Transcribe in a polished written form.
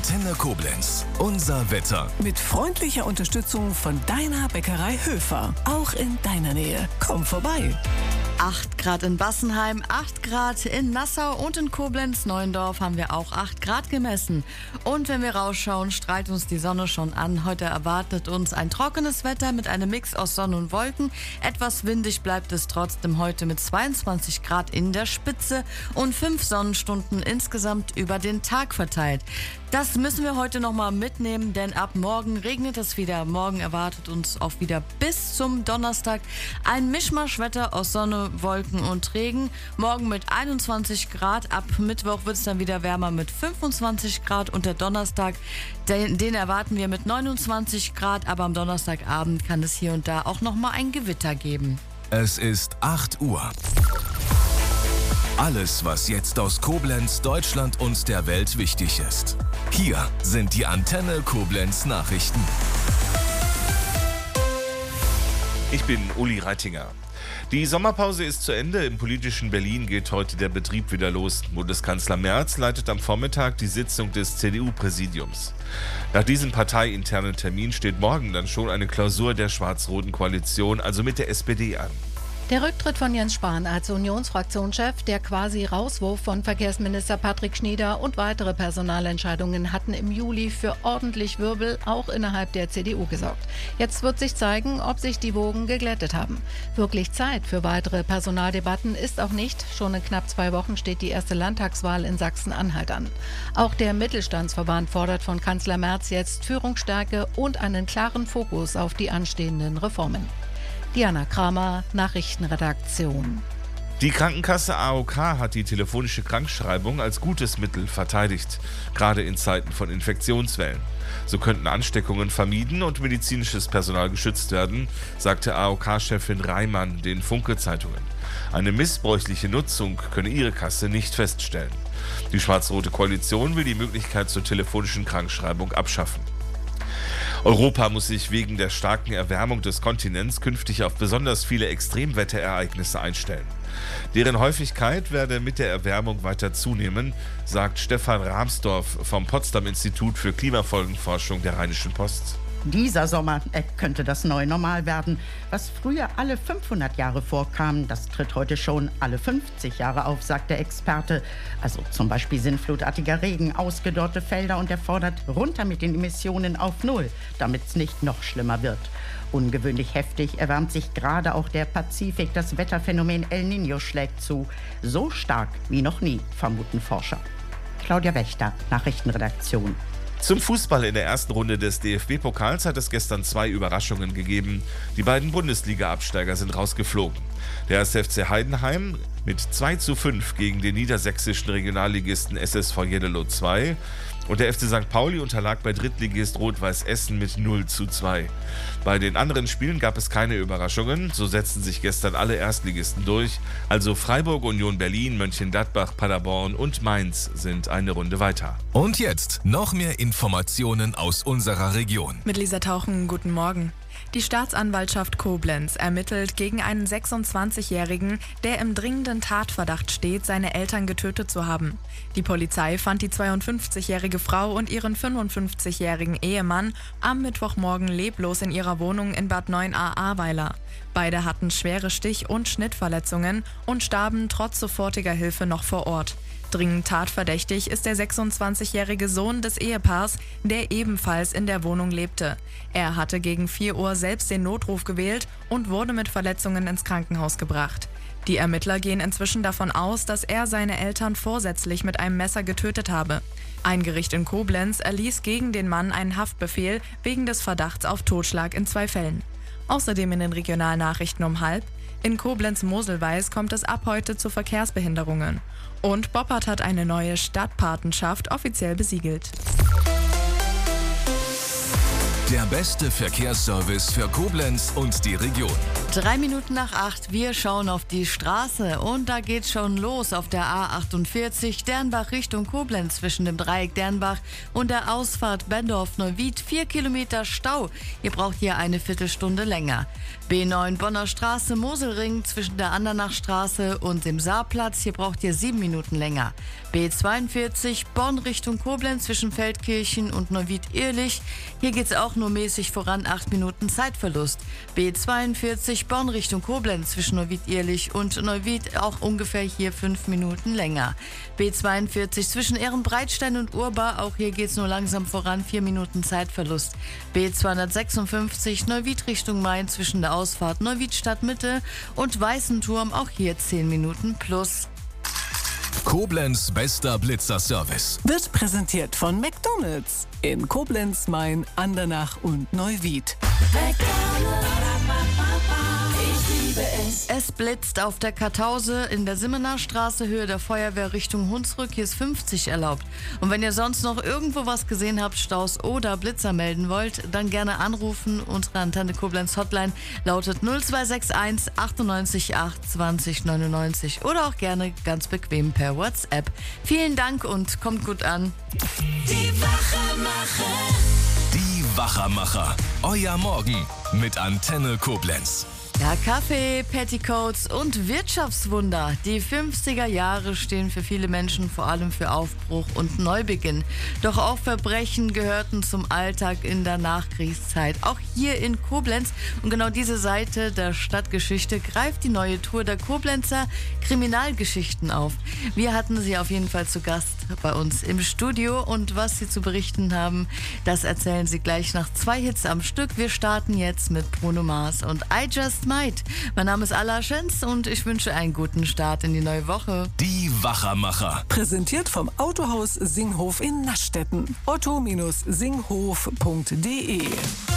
Antenne Koblenz. Unser Wetter. Mit freundlicher Unterstützung von deiner Bäckerei Höfer. Auch in deiner Nähe. Komm vorbei. 8 Grad in Bassenheim, 8 Grad in Nassau und in Koblenz-Neuendorf haben wir auch 8 Grad gemessen. Und wenn wir rausschauen, strahlt uns die Sonne schon an. Heute erwartet uns ein trockenes Wetter mit einem Mix aus Sonne und Wolken. Etwas windig bleibt es trotzdem heute mit 22 Grad in der Spitze und 5 Sonnenstunden insgesamt über den Tag verteilt. Das müssen wir heute nochmal mitnehmen, denn ab morgen regnet es wieder. Morgen erwartet uns auch wieder bis zum Donnerstag ein Mischmaschwetter aus Sonne, Wolken und Regen. Morgen mit 21 Grad, ab Mittwoch wird es dann wieder wärmer mit 25 Grad und der Donnerstag, den erwarten wir mit 29 Grad, aber am Donnerstagabend kann es hier und da auch nochmal ein Gewitter geben. Es ist 8 Uhr. Alles, was jetzt aus Koblenz, Deutschland und der Welt wichtig ist. Hier sind die Antenne Koblenz Nachrichten. Ich bin Uli Reitinger. Die Sommerpause ist zu Ende. Im politischen Berlin geht heute der Betrieb wieder los. Bundeskanzler Merz leitet am Vormittag die Sitzung des CDU-Präsidiums. Nach diesem parteiinternen Termin steht morgen dann schon eine Klausur der schwarz-roten Koalition, also mit der SPD, an. Der Rücktritt von Jens Spahn als Unionsfraktionschef, der quasi Rauswurf von Verkehrsminister Patrick Schnieder und weitere Personalentscheidungen hatten im Juli für ordentlich Wirbel auch innerhalb der CDU gesorgt. Jetzt wird sich zeigen, ob sich die Wogen geglättet haben. Wirklich Zeit für weitere Personaldebatten ist auch nicht. Schon in knapp 2 Wochen steht die erste Landtagswahl in Sachsen-Anhalt an. Auch der Mittelstandsverband fordert von Kanzler Merz jetzt Führungsstärke und einen klaren Fokus auf die anstehenden Reformen. Diana Kramer, Nachrichtenredaktion. Die Krankenkasse AOK hat die telefonische Krankschreibung als gutes Mittel verteidigt, gerade in Zeiten von Infektionswellen. So könnten Ansteckungen vermieden und medizinisches Personal geschützt werden, sagte AOK-Chefin Reimann den Funke-Zeitungen. Eine missbräuchliche Nutzung könne ihre Kasse nicht feststellen. Die schwarz-rote Koalition will die Möglichkeit zur telefonischen Krankschreibung abschaffen. Europa muss sich wegen der starken Erwärmung des Kontinents künftig auf besonders viele Extremwetterereignisse einstellen. Deren Häufigkeit werde mit der Erwärmung weiter zunehmen, sagt Stefan Rahmsdorf vom Potsdam-Institut für Klimafolgenforschung der Rheinischen Post. Dieser Sommer könnte das neue Normal werden. Was früher alle 500 Jahre vorkam, das tritt heute schon alle 50 Jahre auf, sagt der Experte. Also zum Beispiel sinnflutartiger Regen, ausgedörrte Felder, und er fordert runter mit den Emissionen auf Null, damit es nicht noch schlimmer wird. Ungewöhnlich heftig erwärmt sich gerade auch der Pazifik. Das Wetterphänomen El Niño schlägt zu. So stark wie noch nie, vermuten Forscher. Claudia Wächter, Nachrichtenredaktion. Zum Fußball in der ersten Runde des DFB-Pokals hat es gestern 2 Überraschungen gegeben. Die beiden Bundesliga-Absteiger sind rausgeflogen. Der 1. FC Heidenheim mit 2:5 gegen den niedersächsischen Regionalligisten SSV Jeddelo 2 und der FC St. Pauli unterlag bei Drittligist Rot-Weiß Essen mit 0:2. Bei den anderen Spielen gab es keine Überraschungen. So setzten sich gestern alle Erstligisten durch. Also Freiburg, Union Berlin, Mönchengladbach, Paderborn und Mainz sind eine Runde weiter. Und jetzt noch mehr Informationen aus unserer Region. Mit Lisa Tauchen, guten Morgen. Die Staatsanwaltschaft Koblenz ermittelt gegen einen 26-Jährigen, der im dringenden Tatverdacht steht, seine Eltern getötet zu haben. Die Polizei fand die 52-jährige Frau und ihren 55-jährigen Ehemann am Mittwochmorgen leblos in ihrer Wohnung in Bad 9a-Ahrweiler. Beide hatten schwere Stich- und Schnittverletzungen und starben trotz sofortiger Hilfe noch vor Ort. Dringend tatverdächtig ist der 26-jährige Sohn des Ehepaars, der ebenfalls in der Wohnung lebte. Er hatte gegen 4 Uhr selbst den Notruf gewählt und wurde mit Verletzungen ins Krankenhaus gebracht. Die Ermittler gehen inzwischen davon aus, dass er seine Eltern vorsätzlich mit einem Messer getötet habe. Ein Gericht in Koblenz erließ gegen den Mann einen Haftbefehl wegen des Verdachts auf Totschlag in 2 Fällen. Außerdem in den Regionalnachrichten um 12:30: In Koblenz-Moselweiß kommt es ab heute zu Verkehrsbehinderungen. Und Boppard hat eine neue Stadtpatenschaft offiziell besiegelt. Der beste Verkehrsservice für Koblenz und die Region. 3 Minuten nach 8, wir schauen auf die Straße und da geht's schon los auf der A48 Dernbach Richtung Koblenz zwischen dem Dreieck Dernbach und der Ausfahrt Bendorf-Neuwied. 4 Kilometer Stau. Ihr braucht hier eine Viertelstunde länger. B9 Bonner Straße Moselring zwischen der Andernachstraße und dem Saarplatz. Hier braucht ihr 7 Minuten länger. B42 Bonn Richtung Koblenz zwischen Feldkirchen und Neuwied-Ehrlich. Hier geht's auch nur mäßig voran, 8 Minuten Zeitverlust. B42 Bonn Richtung Koblenz zwischen Neuwied-Ehrlich und Neuwied auch ungefähr hier 5 Minuten länger. B42 zwischen Ehrenbreitstein und Urbar, auch hier geht's nur langsam voran, 4 Minuten Zeitverlust. B256 Neuwied Richtung Main zwischen der Ausfahrt Neuwied Stadtmitte und Weißenturm, auch hier 10 Minuten plus. Koblenz bester Blitzerservice. Wird präsentiert von McDonald's in Koblenz, Main, Andernach und Neuwied. Es blitzt auf der Kartause in der Simmener Straße, Höhe der Feuerwehr Richtung Hunsrück. Hier ist 50 erlaubt. Und wenn ihr sonst noch irgendwo was gesehen habt, Staus oder Blitzer melden wollt, dann gerne anrufen. Unsere Antenne Koblenz Hotline lautet 0261 98 8 20 99 oder auch gerne ganz bequem per WhatsApp. Vielen Dank und kommt gut an. Die Wachermacher. Euer Morgen mit Antenne Koblenz. Ja, Kaffee, Petticoats und Wirtschaftswunder. Die 50er Jahre stehen für viele Menschen vor allem für Aufbruch und Neubeginn. Doch auch Verbrechen gehörten zum Alltag in der Nachkriegszeit. Auch hier in Koblenz. Und genau diese Seite der Stadtgeschichte greift die neue Tour der Koblenzer Kriminalgeschichten auf. Wir hatten sie auf jeden Fall zu Gast bei uns im Studio. Und was sie zu berichten haben, das erzählen sie gleich nach 2 Hits am Stück. Wir starten jetzt mit Bruno Mars und I Just Might. Mein Name ist Alla Schenz und ich wünsche einen guten Start in die neue Woche. Die Wachermacher. Präsentiert vom Autohaus Singhof in Naschstetten. otto-singhof.de